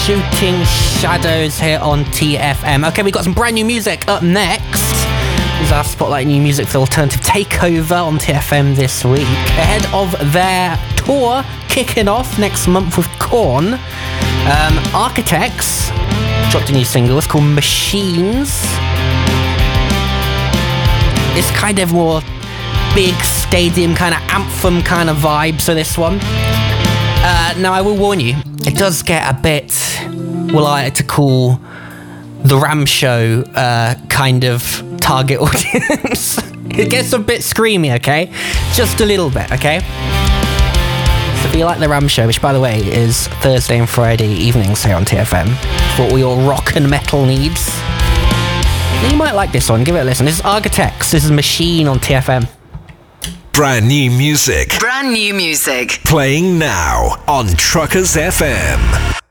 Shooting Shadows here on TFM. Okay, we've got some brand new music up next. This is our Spotlight New Music for Alternative Takeover on TFM this week. Ahead of their tour kicking off next month with Korn, Architects dropped a new single. It's called Machines. It's kind of more big stadium kind of anthem kind of vibe, so this one. Now I will warn you, it does get a bit, what I like to call the Ram Show kind of target audience. It gets a bit screamy, okay? Just a little bit, okay? So if you like the Ram Show, which by the way is Thursday and Friday evenings here on TFM, for all your rock and metal needs, you might like this one. Give it a listen. This is Architects. This is Machine on TFM. Brand new music. Brand new music. Playing now on Truckers FM.